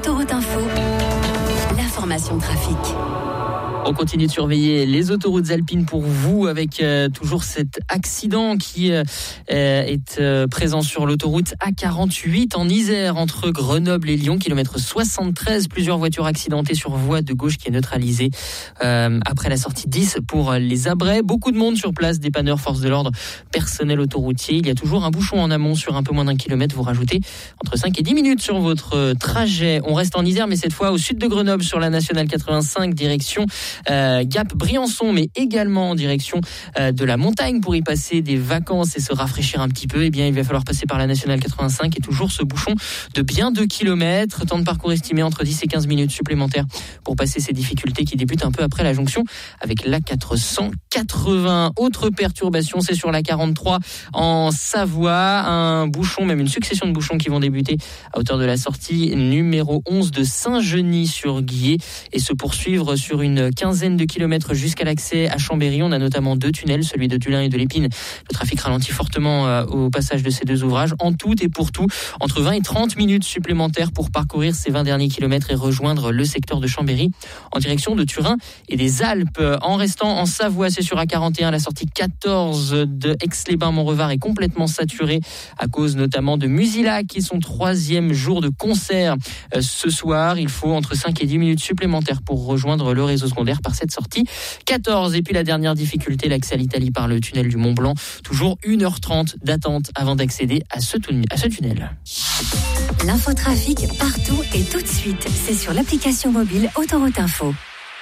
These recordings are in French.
Autoroute Info, l'information trafic. On continue de surveiller les autoroutes alpines pour vous avec toujours cet accident qui est présent sur l'autoroute A48 en Isère entre Grenoble et Lyon, kilomètre 73. Plusieurs voitures accidentées sur voie de gauche qui est neutralisée après la sortie 10 pour les Abrets. Beaucoup de monde sur place, dépanneurs, forces de l'ordre, personnel autoroutier. Il y a toujours un bouchon en amont sur un peu moins d'1 kilomètre. Vous rajoutez entre 5 et 10 minutes sur votre trajet. On reste en Isère, mais cette fois au sud de Grenoble sur la nationale 85, direction Gap, Briançon, mais également en direction de la montagne pour y passer des vacances et se rafraîchir un petit peu. Eh bien, il va falloir passer par la nationale 85 et toujours ce bouchon de bien 2 km. Temps de parcours estimé entre 10 et 15 minutes supplémentaires pour passer ces difficultés qui débutent un peu après la jonction avec la 480. Autre perturbation, c'est sur la 43 en Savoie. Un bouchon, même une succession de bouchons qui vont débuter à hauteur de la sortie numéro 11 de Saint-Genis-sur-Guiers et se poursuivre sur une quinzaine de kilomètres jusqu'à l'accès à Chambéry. On a notamment 2 tunnels, celui de Dulin et de l'Épine. Le trafic ralentit fortement au passage de ces 2 ouvrages. En tout et pour tout, entre 20 et 30 minutes supplémentaires pour parcourir ces 20 derniers kilomètres et rejoindre le secteur de Chambéry en direction de Turin et des Alpes. En restant en Savoie, c'est sur A41, la sortie 14 de Aix-les-Bains-Montrevard est complètement saturée à cause notamment de Musilac qui est son 3e jour de concert ce soir. Il faut entre 5 et 10 minutes supplémentaires pour rejoindre le réseau secondaire par cette sortie 14. Et puis la dernière difficulté, l'accès à l'Italie par le tunnel du Mont Blanc. Toujours 1h30 d'attente avant d'accéder à ce tunnel. L'infotrafic partout et tout de suite. C'est sur l'application mobile Autoroute Info.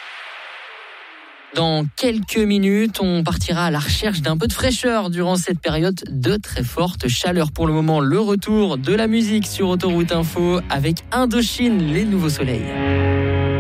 Dans quelques minutes, on partira à la recherche d'un peu de fraîcheur durant cette période de très forte chaleur. Pour le moment, le retour de la musique sur Autoroute Info avec Indochine, les nouveaux soleils.